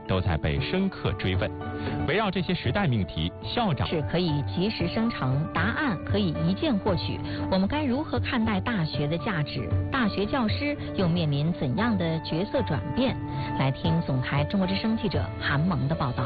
都在被深刻追问。围绕这些时代命题，校长是可以及时生成，答案可以一键获取。我们该如何看待大学的价值？大学教师又面临怎样的角色转变？来听总台中国之声记者韩萌的报道。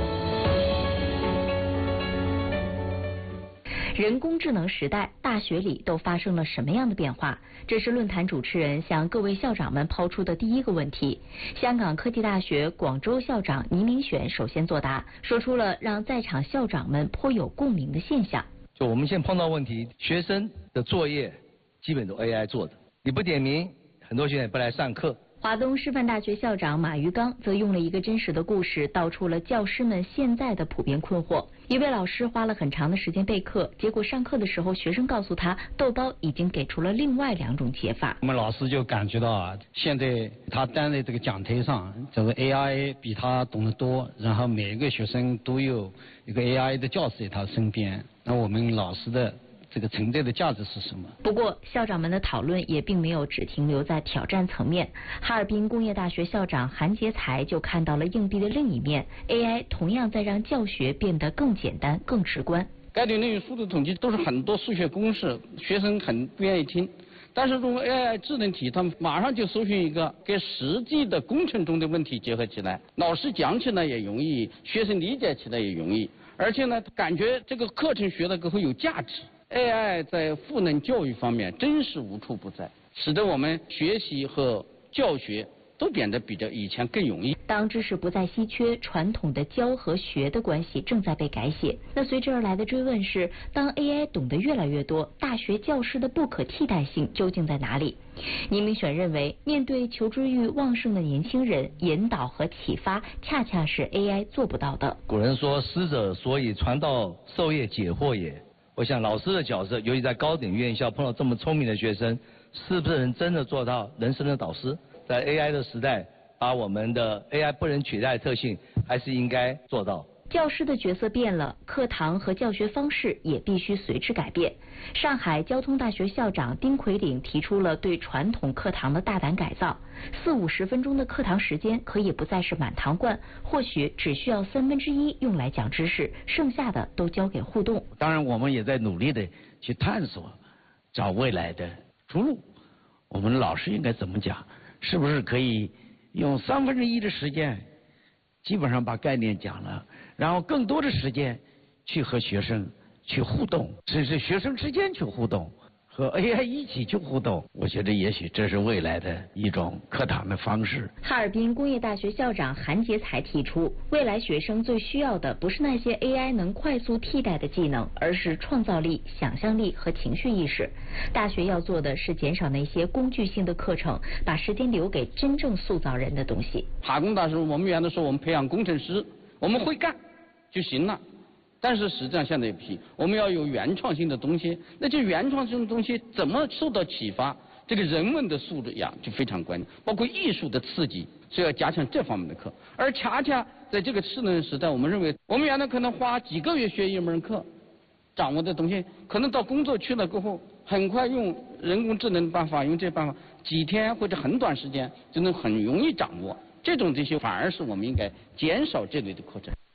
人工智能时代，大学里都发生了什么样的变化？这是论坛主持人向各位校长们抛出的第一个问题。香港科技大学广州校长倪明选首先作答，说出了让在场校长们颇有共鸣的现象。 就我们现在碰到问题，学生的作业基本都 AI 做的，你不点名，很多学生也不来上课。 华东师范大学校长马余刚则用了一个真实的故事，道出了教师们现在的普遍困惑。一位老师花了很长的时间备课，结果上课的时候，学生告诉他，豆包已经给出了另外2种解法。 我们老师就感觉到啊，现在他站在这个讲台上，这个 AI 比他懂得多，然后每一个学生都有一个 AI 的教师在他身边。那我们老师的这个存在的价值是什么？ 不过，校长们的讨论也并没有只停留在挑战层面。哈尔滨工业大学校长韩杰才就看到了硬币的另一面 ，AI 同样在让教学变得更简单、更直观。 该对内容数字统计都是很多数学公式，学生很不愿意听。但是用 AI 智能题，他们马上就搜寻一个跟实际的工程中的问题结合起来，老师讲起来也容易，学生理解起来也容易，而且呢，感觉这个课程学的更会有价值。AI 在赋能教育方面真是无处不在，使得我们学习和教学都变得比较以前更容易。 当知识不再稀缺，传统的教和学的关系正在被改写。那随之而来的追问是，当 AI 懂得越来越多，大学教师的不可替代性究竟在哪里？倪明选认为，面对求知欲旺盛的年轻人，引导和启发恰恰是 AI 做不到的。 古人说，师者，所以传道授业解惑也。我想老师的角色，尤其在高等院校碰到这么聪明的学生，是不是能真的做到人生的导师？在 AI 的时代，把我们的 AI 不能取代的特性，还是应该做到。 教师的角色变了，课堂和教学方式也必须随之改变。上海交通大学校长丁奎岭提出了对传统课堂的大胆改造，40-50分钟的课堂时间可以不再是满堂灌，或许只需要1/3用来讲知识，剩下的都交给互动。 当然，我们也在努力的去探索，找未来的出路。我们老师应该怎么讲？是不是可以用1/3的时间，基本上把概念讲了？然后更多的时间去和学生去互动，甚至学生之间去互动，和 AI 一起去互动。我觉得也许这是未来的一种课堂的方式。 哈尔滨工业大学校长韩杰才提出，未来学生最需要的不是那些 AI 能快速替代的技能，而是创造力、想象力和情绪意识。大学要做的是减少那些工具性的课程，把时间留给真正塑造人的东西。 哈工大师，我们原来说我们培养工程师，我们会干就行了，但是实际上现在不行，我们要有原创性的东西。那就原创性的东西怎么受到启发？这个人文的素养就非常关键，包括艺术的刺激，所以要加强这方面的课。而恰恰在这个智能时代，我们认为我们原来可能花几个月学一门课，掌握的东西，可能到工作去了过后，很快用人工智能的办法，用这办法，几天或者很短时间就能很容易掌握。这些反而是我们应该减少这类的课程。